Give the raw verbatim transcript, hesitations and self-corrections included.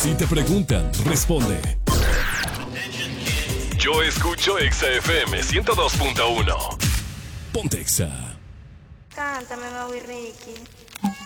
Si te preguntan, responde. Yo escucho Exa F M ciento dos punto uno. Ponte Exa. Cántame, Maui Ricky.